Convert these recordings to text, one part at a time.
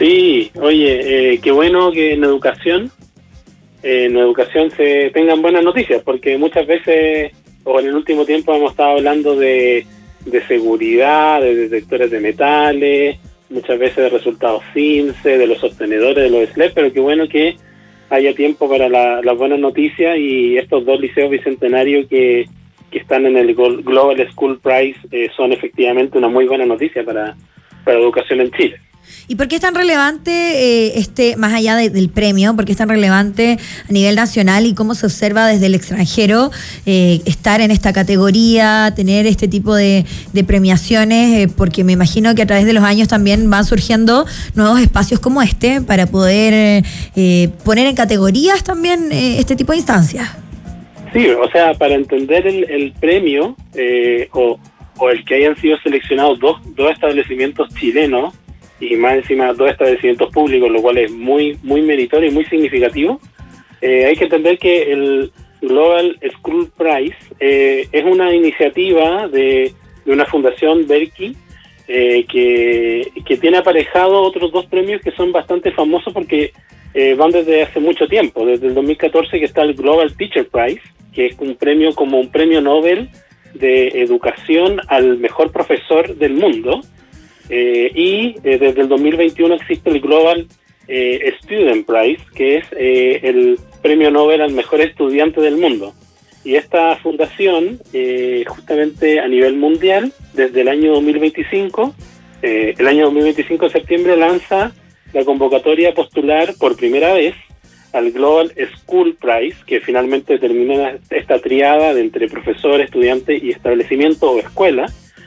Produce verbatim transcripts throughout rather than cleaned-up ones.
Sí, oye, eh, qué bueno que en educación, eh, en educación se tengan buenas noticias, porque muchas veces, o en el último tiempo hemos estado hablando de, de seguridad, de detectores de metales, muchas veces de resultados CIMSE, de los sostenedores, de los S L E P, pero qué bueno que haya tiempo para la, las buenas noticias, y estos dos liceos bicentenarios que, que están en el Global School Prize eh, son efectivamente una muy buena noticia para, para la educación en Chile. ¿Y por qué es tan relevante, eh, este, más allá de, del premio, por qué es tan relevante a nivel nacional y cómo se observa desde el extranjero eh, estar en esta categoría, tener este tipo de, de premiaciones? Eh, porque me imagino que a través de los años también van surgiendo nuevos espacios como este para poder eh, poner en categorías también eh, este tipo de instancias. Sí, o sea, para entender el, el premio eh, o, o el que hayan sido seleccionados dos, dos establecimientos chilenos, y más encima dos establecimientos públicos, lo cual es muy muy meritorio y muy significativo. Eh, hay que entender que el Global School Prize eh, es una iniciativa de, de una fundación Berkeley eh, que, que tiene aparejado otros dos premios que son bastante famosos porque eh, van desde hace mucho tiempo, desde el dos mil catorce, que está el Global Teacher Prize, que es un premio como un premio Nobel de educación al mejor profesor del mundo. Eh, y eh, desde el dos mil veintiuno existe el Global eh, Student Prize, que es eh, el premio Nobel al mejor estudiante del mundo. Y esta fundación, eh, justamente a nivel mundial, desde el año dos mil veinticinco, eh, el año dos mil veinticinco de septiembre, lanza la convocatoria a postular por primera vez al Global School Prize, que finalmente termina esta triada de entre profesor, estudiante y establecimiento o escuela.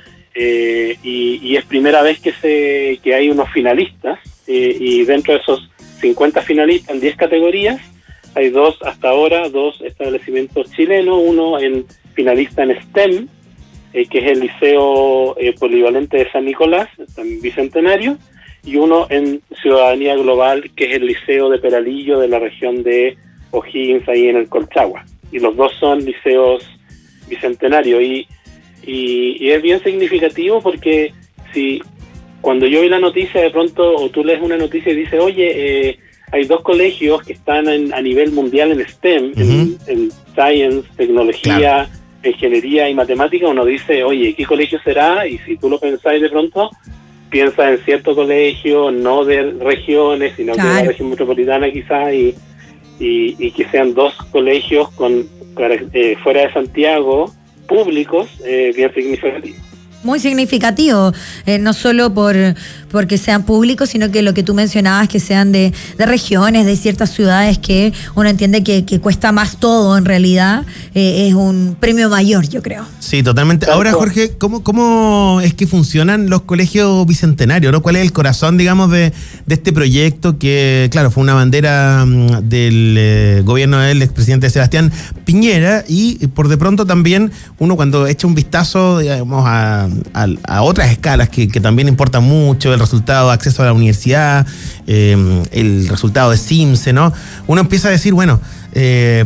Eh, y, y es primera vez que se que hay unos finalistas, eh, y dentro de esos cincuenta finalistas en diez categorías hay dos, hasta ahora, dos establecimientos chilenos, uno en finalista en STEM, eh, que es el Liceo eh, Polivalente de San Nicolás, en Bicentenario, y uno en Ciudadanía Global, que es el Liceo de Peralillo de la región de O'Higgins, ahí en el Colchagua. Y los dos son liceos bicentenarios, y Y, y es bien significativo porque si cuando yo vi la noticia de pronto, o tú lees una noticia y dices, oye, eh, hay dos colegios que están en, a nivel mundial en STEM, uh-huh. en, en Science, Tecnología, claro. Ingeniería y Matemática, uno dice, oye, ¿qué colegio será? Y si tú lo pensáis de pronto, piensas en cierto colegio, no de regiones, sino claro. que de la región metropolitana quizás, y, y, y que sean dos colegios con eh, fuera de Santiago, públicos, eh, bien significativos. Muy significativo, eh, no solo por porque sean públicos, sino que lo que tú mencionabas, que sean de, de regiones, de ciertas ciudades que uno entiende que, que cuesta más todo en realidad, eh, es un premio mayor, yo creo. Sí, totalmente. Ahora, Jorge, ¿cómo, cómo es que funcionan los colegios bicentenarios, ¿no? ¿Cuál es el corazón, digamos, de, de este proyecto que, claro, fue una bandera um, del eh, gobierno del expresidente Sebastián Piñera, y por de pronto también uno cuando echa un vistazo, digamos, a A, a otras escalas que, que también importan mucho, el resultado de acceso a la universidad, eh, el resultado de CIMSE, ¿no? Uno empieza a decir, bueno, eh,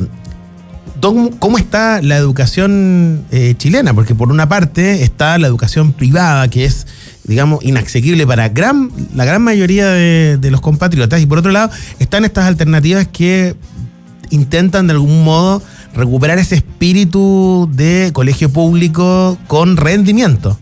¿cómo está la educación eh, chilena? Porque por una parte está la educación privada, que es, digamos, inaccesible para gran, la gran mayoría de, de los compatriotas, y por otro lado están estas alternativas que intentan de algún modo recuperar ese espíritu de colegio público con rendimiento.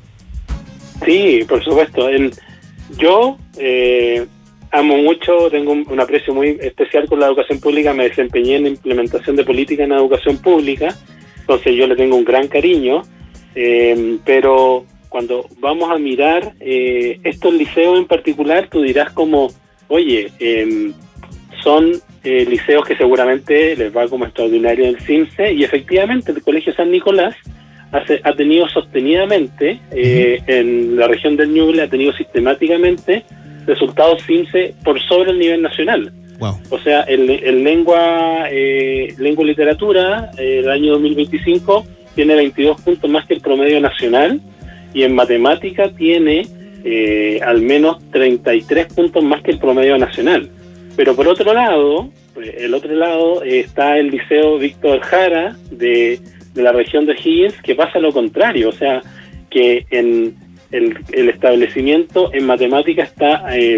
Sí, por supuesto. El, yo eh, amo mucho, tengo un, un aprecio muy especial con la educación pública, me desempeñé en la implementación de política en educación pública, entonces yo le tengo un gran cariño, eh, pero cuando vamos a mirar eh, estos liceos en particular, tú dirás como, oye, eh, son eh, liceos que seguramente les va como extraordinario en el CIMSE, y efectivamente el Colegio San Nicolás hace, ha tenido sostenidamente eh, uh-huh. en la región del Ñuble, ha tenido sistemáticamente resultados CIMSE por sobre el nivel nacional. Wow. O sea, el, el lengua eh, lengua y literatura eh, el año dos mil veinticinco tiene veintidós puntos más que el promedio nacional, y en matemática tiene eh, al menos treinta y tres puntos más que el promedio nacional. Pero por otro lado, el otro lado eh, está el Liceo Víctor Jara de, de la región de O'Higgins, que pasa lo contrario, o sea, que en el, el establecimiento en matemática está eh,